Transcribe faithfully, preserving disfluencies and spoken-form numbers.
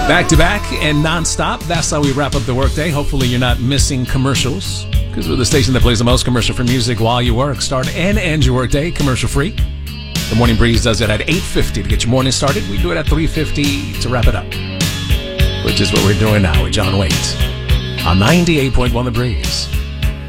Back to back and nonstop. That's how we wrap up the workday. Hopefully you're not missing commercials, because we're the station that plays the most commercial-free music while you work. Start and end your workday commercial-free. The Morning Breeze does it at eight fifty to get your morning started. We do it at three fifty to wrap it up, which is what we're doing now with John Waite on ninety-eight point one The Breeze.